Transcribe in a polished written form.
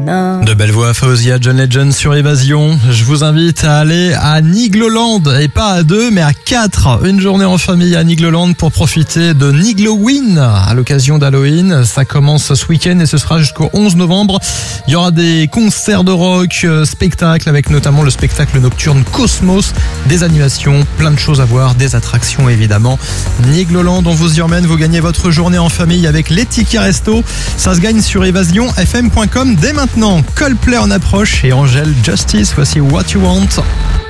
De belles voix, Fawzia, John Legend sur Évasion. Je vous invite à aller à Nigloland, et pas à 2 mais à 4. Une journée en famille à Nigloland pour profiter de Nigloween à l'occasion d'Halloween. Ça commence ce week-end et ce sera jusqu'au 11 novembre. Il y aura des concerts de rock, spectacles avec notamment le spectacle nocturne Cosmos, des animations, plein de choses à voir, des attractions évidemment. Nigloland, on vous y emmène, vous gagnez votre journée en famille avec les tickets resto. Ça se gagne sur évasionfm.com dès maintenant. Coldplay en approche et Angèle Justice, voici What You Want.